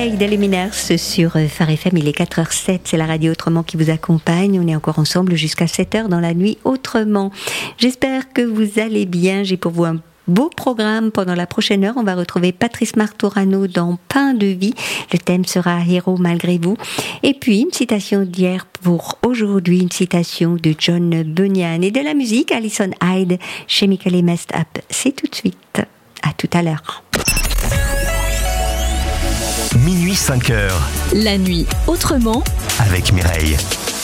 Soleil des Luminaires sur Phare FM, il est 4h07, c'est la radio Autrement qui vous accompagne. On est encore ensemble jusqu'à 7h dans la nuit Autrement. J'espère que vous allez bien. J'ai pour vous un beau programme pendant la prochaine heure. On va retrouver Patrice Martorano dans Pain de vie. Le thème sera Héros malgré vous. Et puis une citation d'hier pour aujourd'hui, une citation de John Bunyan. Et de la musique, Alison Hyde, Chemically Messed Up. C'est tout de suite. À tout à l'heure. Minuit 5h. La nuit Autrement avec Mireille.